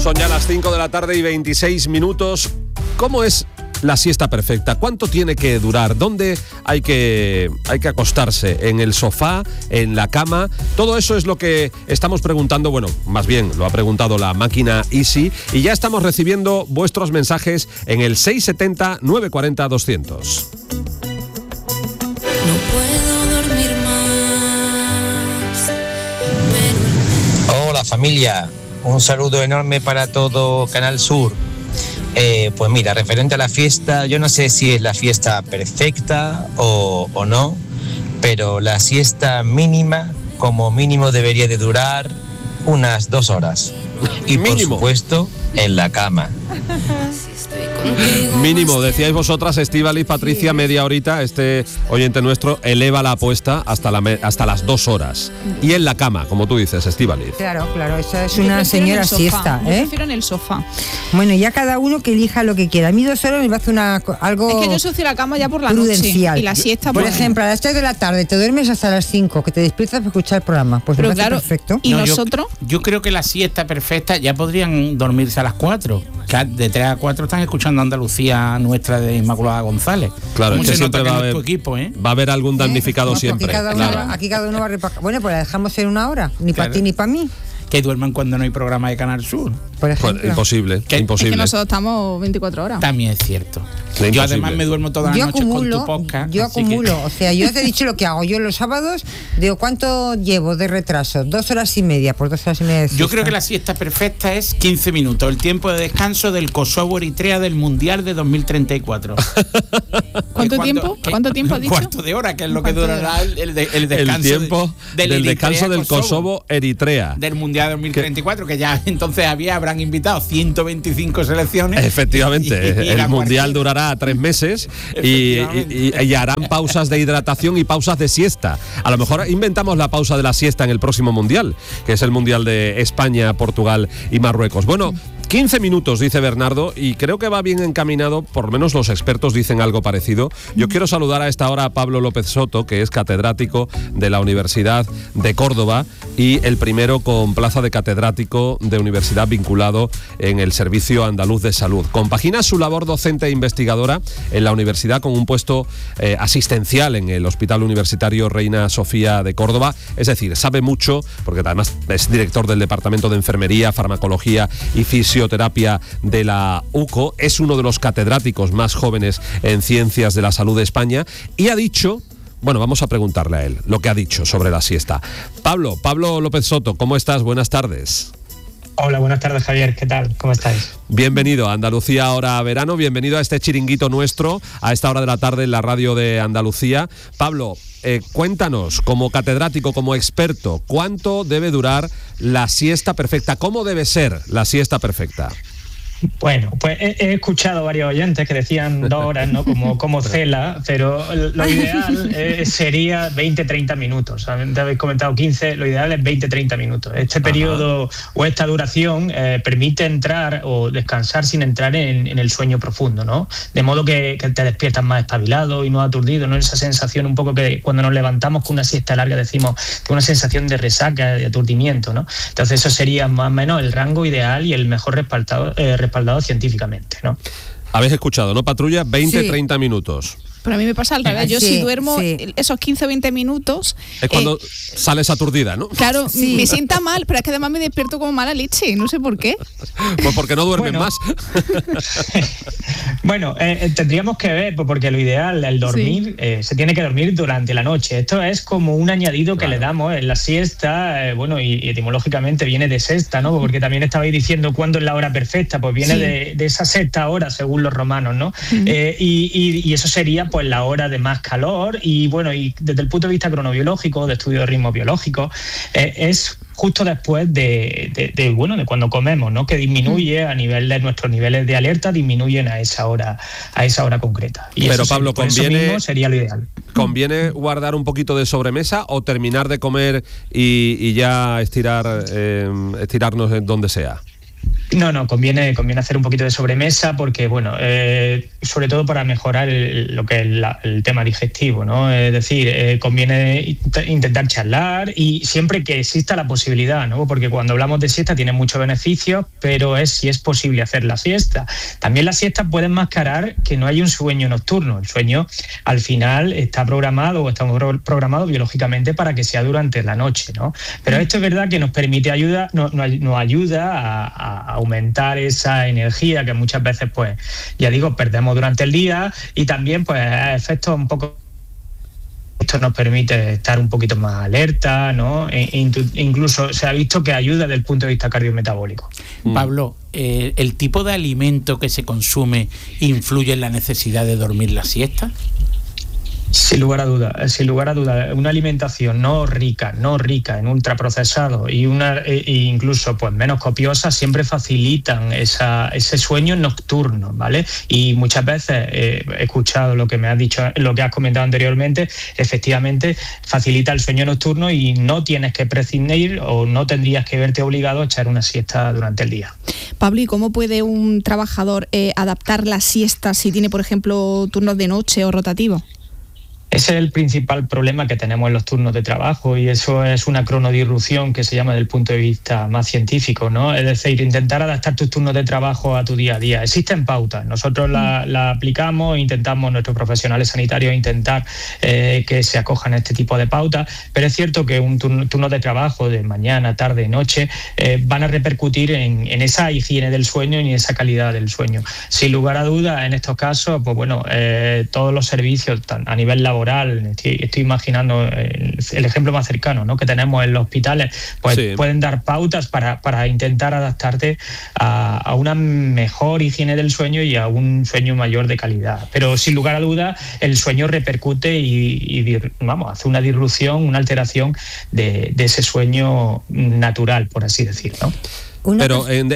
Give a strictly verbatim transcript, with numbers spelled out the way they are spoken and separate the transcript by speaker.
Speaker 1: Son ya las cinco de la tarde y veintiséis minutos. ¿Cómo es la siesta perfecta? ¿Cuánto tiene que durar? ¿Dónde hay que, hay que acostarse? ¿En el sofá? ¿En la cama? Todo eso es lo que estamos preguntando. Bueno, más bien lo ha preguntado la máquina Easy. Y ya estamos recibiendo vuestros mensajes en el seis siete cero, nueve cuatro cero, doscientos.
Speaker 2: No puedo dormir más.
Speaker 3: Hola familia, un saludo enorme para todo Canal Sur. Eh, pues mira, referente a la fiesta, yo no sé si es la fiesta perfecta o, o no, pero la siesta mínima, como mínimo debería de durar unas dos horas. Y por
Speaker 1: Mínimo.
Speaker 3: supuesto, en la cama.
Speaker 1: Mínimo, decíais vosotras, Estíbaliz, Patricia, media horita. Este oyente nuestro eleva la apuesta hasta, la me- hasta las dos horas. Y en la cama, como tú dices, Estíbaliz.
Speaker 4: Claro, claro, esa es
Speaker 5: Yo
Speaker 4: una
Speaker 5: prefiero en
Speaker 4: señora
Speaker 5: el sofá,
Speaker 4: siesta,
Speaker 5: yo
Speaker 4: ¿eh?
Speaker 5: prefiero en el sofá.
Speaker 4: Bueno, ya cada uno que elija lo que quiera. A mí dos horas me parece una, co- algo
Speaker 5: Es que yo socio la cama ya por la
Speaker 4: prudencial.
Speaker 5: noche. Y la siesta,
Speaker 4: Por
Speaker 5: pues,
Speaker 4: ejemplo, a las tres de la tarde te duermes hasta las cinco, que te despiertas para escuchar el programa. Pues
Speaker 5: Pero
Speaker 4: me parece
Speaker 5: claro,
Speaker 4: perfecto.
Speaker 5: ¿y
Speaker 6: No, yo-
Speaker 5: nosotros?
Speaker 6: Yo, creo que la siesta perfecta ya podrían dormirse a las cuatro. De tres a cuatro están escuchando Andalucía nuestra de Inmaculada González.
Speaker 1: Claro,
Speaker 6: ¿Cómo
Speaker 1: es que
Speaker 6: se nota
Speaker 1: siempre
Speaker 6: que
Speaker 1: va a
Speaker 6: no es
Speaker 1: haber,
Speaker 6: tu equipo, eh?
Speaker 1: va a haber algún damnificado
Speaker 4: No, porque
Speaker 1: siempre.
Speaker 4: Cada uno,
Speaker 1: Claro.
Speaker 4: aquí cada uno va a repa- Bueno, pues la dejamos en una hora. Ni para
Speaker 6: Claro.
Speaker 4: ti ni para mí,
Speaker 6: Que duerman cuando no hay programa de Canal Sur.
Speaker 4: por
Speaker 1: Pues,
Speaker 4: ejemplo.
Speaker 1: imposible,
Speaker 6: ¿Qué?
Speaker 1: imposible.
Speaker 5: Es que nosotros estamos veinticuatro horas.
Speaker 6: También es cierto.
Speaker 1: Es
Speaker 6: Yo
Speaker 1: imposible.
Speaker 6: además me duermo todas las
Speaker 4: Yo
Speaker 6: noches
Speaker 4: acumulo,
Speaker 6: con tu podcast.
Speaker 4: yo
Speaker 6: así que-
Speaker 4: acumulo, o sea, yo te he dicho lo que hago. Yo los sábados digo, ¿cuánto llevo de retraso? Dos horas y media, por dos horas y media de
Speaker 6: Yo
Speaker 4: siesta.
Speaker 6: creo que la siesta perfecta es quince minutos, el tiempo de descanso del Kosovo-Eritrea del Mundial de dos mil treinta y cuatro.
Speaker 5: ¿Cuánto
Speaker 6: Que
Speaker 5: tiempo?
Speaker 6: que-
Speaker 5: ¿Cuánto tiempo has
Speaker 6: Un
Speaker 5: dicho?
Speaker 6: cuarto de hora, que es lo que
Speaker 5: ¿Cuánto de
Speaker 6: durará
Speaker 5: hora?
Speaker 6: el, el de- el
Speaker 1: El
Speaker 6: descanso de-
Speaker 1: tiempo del,
Speaker 6: Eritrea,
Speaker 1: descanso del Kosovo-Eritrea.
Speaker 6: Del Mundial dos mil treinta y cuatro, que ya entonces había, habrán invitado ciento veinticinco selecciones.
Speaker 1: Efectivamente,
Speaker 6: Y- y
Speaker 1: el
Speaker 6: la
Speaker 1: mundial
Speaker 6: cuarta-
Speaker 1: durará tres meses y, y- y- y harán pausas de hidratación y pausas de siesta. A lo mejor inventamos la pausa de la siesta en el próximo mundial, que es el mundial de España, Portugal y Marruecos. Bueno, quince minutos, dice Bernardo, y creo que va bien encaminado, por lo menos los expertos dicen algo parecido. Yo quiero saludar a esta hora a Pablo López Soto, que es catedrático de la Universidad de Córdoba y el primero con plaza de catedrático de universidad vinculado en el Servicio Andaluz de Salud. Compagina su labor docente e investigadora en la universidad con un puesto eh, asistencial en el Hospital Universitario Reina Sofía de Córdoba. Es decir, sabe mucho, porque además es director del Departamento de Enfermería, Farmacología y Fisioterapia de la U C O. Es uno de los catedráticos más jóvenes en Ciencias de la Salud de España y ha dicho... Bueno, vamos a preguntarle a él lo que ha dicho sobre la siesta. Pablo, Pablo López Soto, ¿cómo estás? Buenas tardes.
Speaker 7: Hola, buenas tardes, Javier. ¿Qué tal? ¿Cómo estáis?
Speaker 1: Bienvenido a Andalucía Ahora Verano, bienvenido a este chiringuito nuestro, a esta hora de la tarde en la radio de Andalucía. Pablo, eh, cuéntanos, como catedrático, como experto, ¿cuánto debe durar la siesta perfecta? ¿Cómo debe ser la siesta perfecta?
Speaker 7: Bueno, pues he, he escuchado varios oyentes que decían dos horas, ¿no? Como, como cela, pero lo ideal eh, sería veinte treinta minutos. Te habéis comentado quince, lo ideal es veinte treinta minutos. Este periodo o esta duración eh, permite entrar o descansar sin entrar en, en el sueño profundo, ¿no? De modo que, que te despiertas más espabilado y no aturdido, ¿no? Esa sensación un poco que cuando nos levantamos con una siesta larga decimos que una sensación de resaca, de aturdimiento, ¿no? Entonces eso sería más o menos el rango ideal y el mejor respaldado, eh, respaldado científicamente, ¿no?
Speaker 1: Habéis escuchado, ¿no, Patrulla? veinte
Speaker 4: Sí.
Speaker 1: treinta minutos.
Speaker 5: Pero a mí me pasa al revés. Yo
Speaker 4: Sí,
Speaker 5: si duermo
Speaker 4: sí.
Speaker 5: esos quince o veinte minutos...
Speaker 1: Es cuando
Speaker 5: eh,
Speaker 1: sales aturdida, ¿no?
Speaker 5: claro,
Speaker 4: Sí.
Speaker 5: me sienta mal, pero es que además me despierto como mala leche. No sé por qué.
Speaker 1: Pues porque no duermen
Speaker 7: Bueno.
Speaker 1: más.
Speaker 7: Bueno, eh, tendríamos que ver, pues, porque lo ideal, el dormir,
Speaker 5: Sí.
Speaker 7: eh, se tiene que dormir durante la noche. Esto es como un añadido que le damos en la siesta, eh, bueno, y, y etimológicamente viene de sexta, ¿no? Porque también estabais diciendo cuándo es la hora perfecta, pues viene
Speaker 5: Sí.
Speaker 7: de, de esa sexta hora, según los romanos, ¿no? Eh, y, y- y eso sería, pues, la hora de más calor y, bueno, y desde el punto de vista cronobiológico, de estudio de ritmo biológico, eh, es justo después de, de, de, bueno, de cuando comemos, ¿no? Que disminuye a nivel de nuestros niveles de alerta, disminuyen a esa hora, a esa hora concreta. Y
Speaker 1: Pero,
Speaker 7: eso
Speaker 1: Pablo,
Speaker 7: por eso
Speaker 1: conviene-
Speaker 7: mismo sería lo ideal.
Speaker 1: ¿Conviene guardar un poquito de sobremesa o terminar de comer y, y ya estirar eh, estirarnos en donde sea?
Speaker 7: No, no, conviene, conviene hacer un poquito de sobremesa porque, bueno, eh, sobre todo para mejorar el, lo que es la, el tema digestivo, ¿no? Es decir, eh, conviene intentar charlar y siempre que exista la posibilidad, ¿no? Porque cuando hablamos de siesta tiene muchos beneficios, pero es si es posible hacer la siesta. También la siesta puede enmascarar que no hay un sueño nocturno. El sueño, al final, está programado o está programado biológicamente para que sea durante la noche, ¿no? Pero esto es verdad que nos permite ayuda, nos, nos ayuda a, a aumentar esa energía que muchas veces, pues, ya digo, perdemos durante el día y también, pues, efectos un poco... Esto nos permite estar un poquito más alerta, ¿no? E incluso se ha visto que ayuda desde el punto de vista cardiometabólico.
Speaker 6: Mm. Pablo, eh, ¿el tipo de alimento que se consume influye en la necesidad de dormir la siesta?
Speaker 7: Sin lugar a duda, sin lugar a duda, una alimentación no rica, no rica en ultraprocesado y una e incluso pues menos copiosa siempre facilitan esa, ese sueño nocturno, ¿vale? Y muchas veces eh, he escuchado lo que me has dicho, lo que has comentado anteriormente, efectivamente facilita el sueño nocturno y no tienes que prescindir o no tendrías que verte obligado a echar una siesta durante el día.
Speaker 5: Pablo, ¿y cómo puede un trabajador eh, adaptar la siesta si tiene, por ejemplo, turnos de noche o rotativo?
Speaker 7: Ese es el principal problema que tenemos en los turnos de trabajo y eso es una cronodisrupción que se llama desde el punto de vista más científico, ¿no? Es decir, intentar adaptar tus turnos de trabajo a tu día a día. Existen pautas, nosotros la, la aplicamos, intentamos, nuestros profesionales sanitarios, intentar eh, que se acojan a este tipo de pautas, pero es cierto que un turno, turno de trabajo de mañana, tarde, noche, eh, van a repercutir en, en esa higiene del sueño y en esa calidad del sueño. Sin lugar a dudas, en estos casos, pues bueno, eh, todos los servicios a nivel laboral, Estoy, estoy imaginando el, el ejemplo más cercano, ¿no? Que tenemos en los hospitales, pues sí, pueden dar pautas para, para intentar adaptarte a, a una mejor higiene del sueño y a un sueño mayor de calidad. Pero sin lugar a dudas, el sueño repercute y, y vamos, hace una disrupción, una alteración de, de ese sueño natural, por así decirlo, ¿no?
Speaker 1: Pero en,